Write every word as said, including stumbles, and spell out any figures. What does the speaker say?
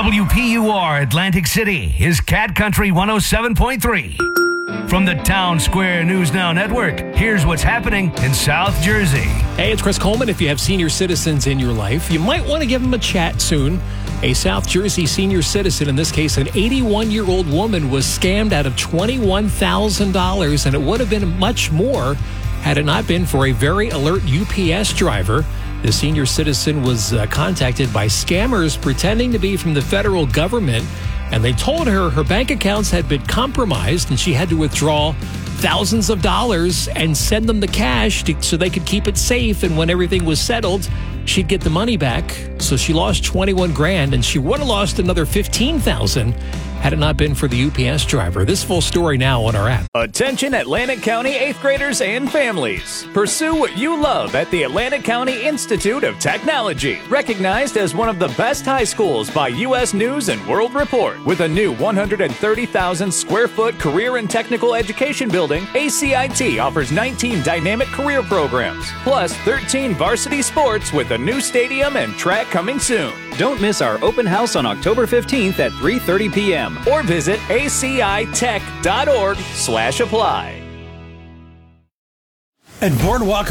W P U R Atlantic City is Cat Country one oh seven point three. From the Town Square News Now Network, here's what's happening in South Jersey. Hey, it's Chris Coleman. If you have senior citizens in your life, you might want to give them a chat soon. A South Jersey senior citizen, in this case an eighty-one-year-old woman, was scammed out of twenty-one thousand dollars, and it would have been much more had it not been for a very alert U P S driver. The senior citizen was uh, contacted by scammers pretending to be from the federal government, and they told her her bank accounts had been compromised and she had to withdraw thousands of dollars and send them the cash to, so they could keep it safe. And when everything was settled, she'd get the money back. So she lost twenty-one grand, and she would have lost another fifteen thousand had it not been for the U P S driver. This full story now on our app. Attention Atlantic County eighth graders and families. Pursue what you love at the Atlantic County Institute of Technology. Recognized as one of the best high schools by U S News and World Report. With a new one hundred thirty thousand square foot career and technical education building, A C I T offers nineteen dynamic career programs, plus thirteen varsity sports with a new stadium and track coming soon. Don't miss our open house on October fifteenth at three thirty p.m. or visit A C I tech dot org slash apply. At Boardwalk